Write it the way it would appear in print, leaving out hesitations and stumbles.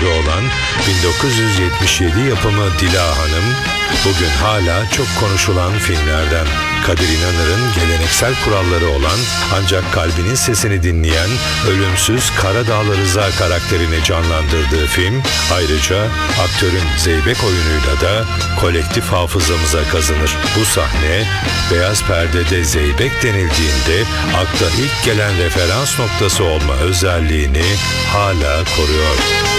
sahibi olan 1977 yapımı Dila Hanım, bugün hala çok konuşulan filmlerden. Kadir İnanır'ın geleneksel kuralları olan ancak kalbinin sesini dinleyen ölümsüz Karadağlı Rıza karakterini canlandırdığı film, ayrıca aktörün zeybek oyunuyla da kolektif hafızamıza kazınır. Bu sahne beyaz perdede zeybek denildiğinde akla ilk gelen referans noktası olma özelliğini hala koruyor.